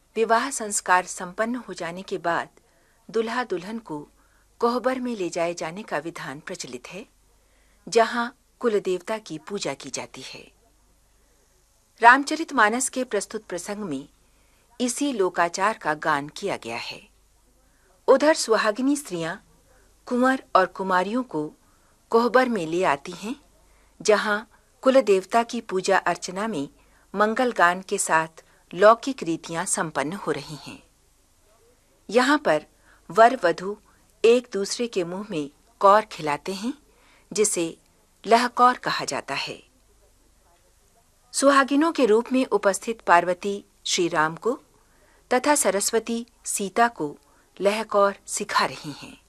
विवाह संस्कार संपन्न हो जाने के बाद दुल्हा दुल्हन को कोहबर में ले जाए जाने का विधान प्रचलित है, जहां कुल देवता की पूजा की जाती है। रामचरितमानस के प्रस्तुत प्रसंग में इसी लोकाचार का गान किया गया है। उधर सुहागिनी स्त्रियां कुंवर और कुमारियों को कोहबर में ले आती हैं, जहां कुल देवता की पूजा अर्चना में मंगल गान के साथ लौकिक रीतियां संपन्न हो रही हैं। यहाँ पर वर वधू एक दूसरे के मुंह में कौर खिलाते हैं, जिसे लहकौर कहा जाता है। सुहागिनों के रूप में उपस्थित पार्वती श्री राम को तथा सरस्वती सीता को लहकौर सिखा रही हैं।